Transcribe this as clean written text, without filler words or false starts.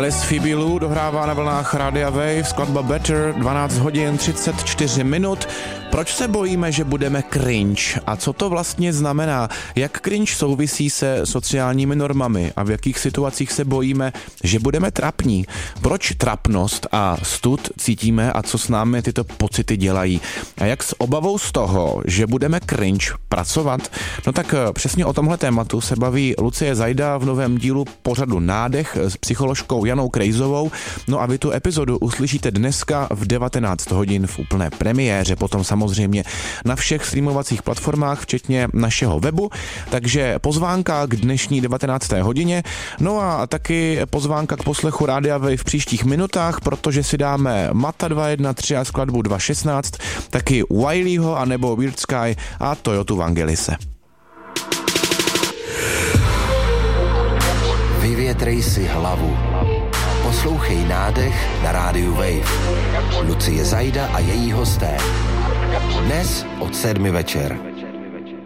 Alice Fibilu dohrává na vlnách Rádia Wave, skladba Better, 12 hodin 34 minut. Proč se bojíme, že budeme cringe? A co to vlastně znamená? Jak cringe souvisí se sociálními normami? A v jakých situacích se bojíme, že budeme trapní? Proč trapnost a stud cítíme a co s námi tyto pocity dělají? A jak s obavou z toho, že budeme cringe, pracovat? No tak přesně o tomhle tématu se baví Lucie Zajda v novém dílu pořadu Nádech s psycholožkou Janou Krejzovou. No a vy tu epizodu uslyšíte dneska v 19 hodin v úplné premiéře, potom samozřejmě na všech streamovacích platformách, včetně našeho webu, takže pozvánka k dnešní 19. hodině, no a taky pozvánka k poslechu Rádia Wave v příštích minutách, protože si dáme Mata 213 a skladbu 216, taky Wileyho a nebo Weird Sky a Toyotu Vangelise. Vyvětrej si hlavu. Poslouchej Nádech na rádiu Wave. Lucie Zajda a její hosté. Dnes od 7 večer.